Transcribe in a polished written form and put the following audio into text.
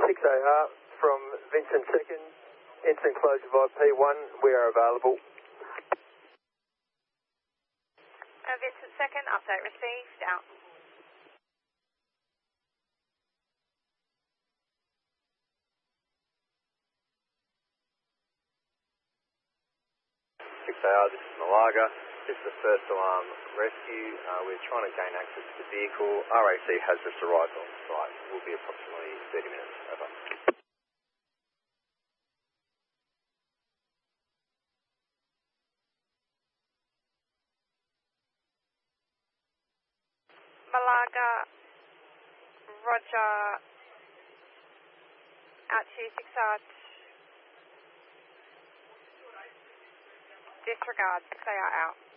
6AR from Vincent 2nd, instant closure via P1, we are available. Vincent 2nd, update received, out. This is Malaga. This is the first alarm rescue. We're trying to gain access to the vehicle. RAC has just arrived on site. It will be approximately 30 minutes. Over. Malaga, Roger, out to 6R. Disregard, 6AR out.